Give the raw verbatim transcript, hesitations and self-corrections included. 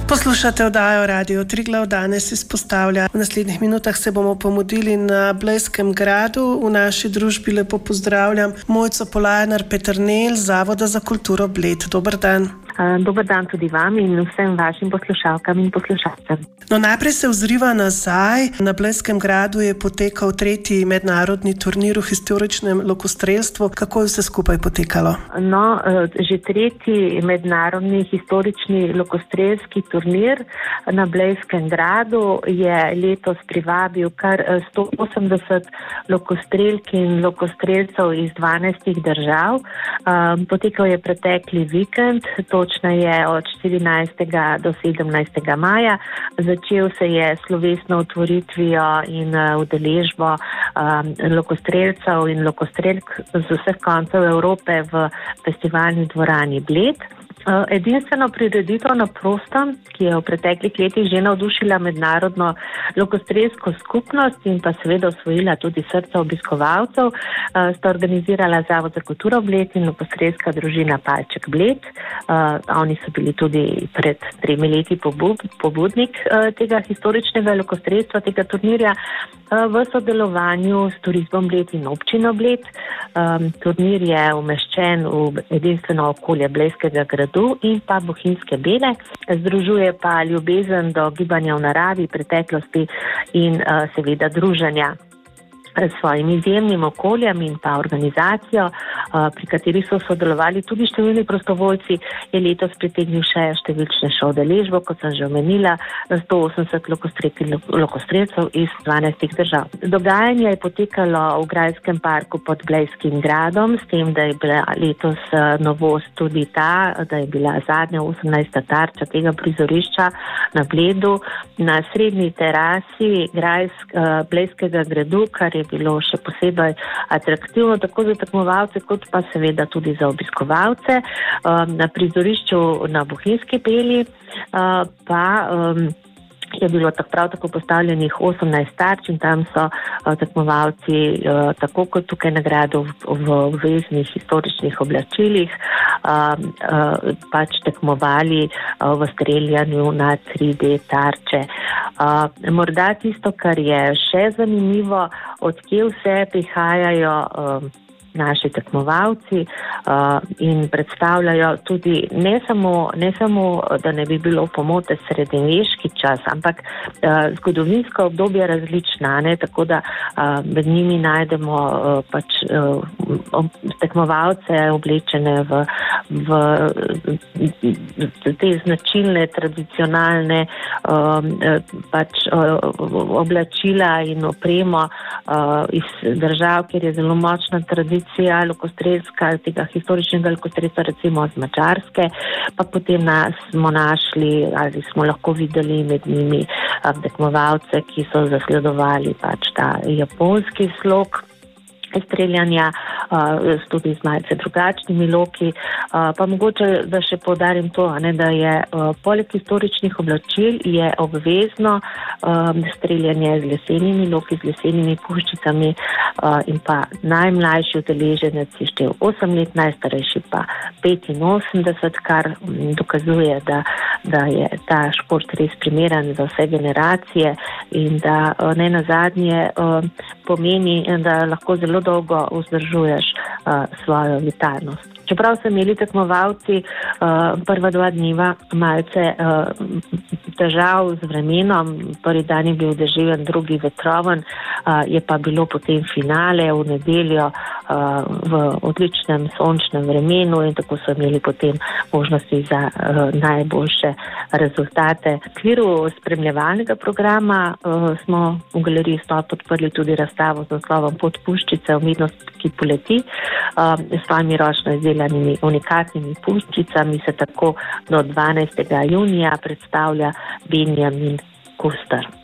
Poslušate oddajo Radio Triglav, danes izpostavlja. V naslednjih minutah se bomo pomudili na Blejskem gradu. V naši družbi lepo pozdravljam Mojco Polajnar-Peternelj, Zavoda za kulturo Bled. Dober dan. Dober dan tudi vam in vsem vašim poslušalkam in poslušalcem. No, najprej se ozriva nazaj. Na Blejskem gradu je potekal tretji mednarodni turnir v historičnem lokostrelstvu. Kako je vse skupaj potekalo? No, že tretji mednarodni historični lokostrelski turnir na Blejskem gradu je letos privabil kar sto osemdeset lokostrelk in lokostrelcev iz dvanajstih držav. Potekal je pretekli vikend, točneje od štirinajstega do sedemnajstega maja. Začel se je slovesno otvoritvijo in udeležbo um, lokostrelcev in lokostrelk z vseh koncev Evrope v festivalni dvorani Bled. Edinstveno prireditev na prostem, ki je v preteklih letih že navdušila mednarodno lokostrelsko skupnost in pa seveda osvojila tudi srca obiskovalcev, sta organizirala Zavod za kulturo Bled in lokostrelska družina Palček Bled. Oni so bili tudi pred tremi leti pobudnik tega historičnega lokostrelstva, tega turnirja v sodelovanju s Turizmom Bled in občino Bled. Turnir je umeščen v edinstveno okolje Blejskega gradu in pa Bohinjske Bele. Združuje pa ljubezen do gibanja v naravi, preteklosti in uh, seveda druženja s svojim izjemnim okoljem in pa organizacijo, pri kateri so sodelovali tudi številni prostovoljci, je letos pritegnil še številčnejšo udeležbo, kot sem že omenila, sto osemdeset lokostrelcev iz dvanajstih držav. Dogajanje je potekalo v Grajskem parku pod Blejskim gradom, s tem, da je bila letos novost tudi ta, da je bila zadnja osemnajsta tarča tega prizorišča na Bledu na srednji terasi Grajsk, Blejskega gradu, kar je bilo še posebej atraktivno tako za tekmovalce, kot pa seveda tudi za obiskovalce. Na prizorišču na Bohinjski Beli pa je bilo tak prav tako postavljenih osemnajst tarč in tam so tekmovalci tako kot tukaj na gradu v obveznih historičnih oblačilih pač tekmovali v streljanju na tri D tarče. Morda tisto, kar je še zanimivo, od kje vse prihajajo naši tekmovalci uh, in predstavljajo tudi ne samo, ne samo, da ne bi bilo pomote srednjeveški čas, ampak uh, zgodovinsko obdobje različna, ne? Tako da uh, med njimi najdemo uh, pač uh, tekmovalce oblečene v, v, v te značilne, tradicionalne uh, pač uh, oblačila in opremo uh, iz držav, kjer je zelo močna tradicija lokostrelska, tega historičnega lokostrelstva recimo z Madžarske, pa potem nas smo našli ali smo lahko videli med njimi tekmovalce, ki so zasledovali pač ta japonski slog streljanja, uh, tudi z malce drugačnimi loki. Uh, pa mogoče, da še poudarim to, ne, da je uh, poleg historičnih oblačil je obvezno um, streljanje z lesenimi loki, z lesenimi puščicami uh, in pa najmlajši udeleženec je štel osem let, najstarejši pa petinosemdeset, kar um, dokazuje, da, da je ta šport res primeren za vse generacije in da uh, ne nazadnje uh, pomeni, da lahko zelo dolgo vzdržuješ uh, svojo vitalnost. Čeprav so imeli tekmovalci uh, prva dva dneva malce uh, težav z vremenom, prvi dan je bil deževen, drugi vetroven, uh, je pa bilo potem finale v nedeljo uh, v odličnem sončnem vremenu in tako so imeli potem možnosti za uh, najboljše rezultate. V okviru spremljevalnega programa uh, smo v galeriji Stop odprli tudi razstavo z naslovom Pot puščice, umetnost, ki poleti, uh, s svojimi ročno izdelanimi unikatnimi puščicami se tako do dvanajstega junija predstavlja Benjamin Kuster.